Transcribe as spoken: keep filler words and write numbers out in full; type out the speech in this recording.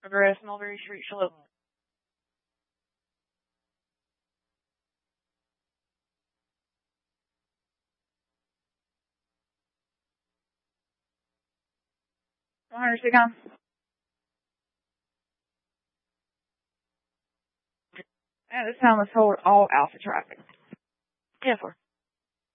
Address Mulberry Street, Charlotte. one hundred stick on. Yeah, this time let's hold all alpha traffic. Yeah, for.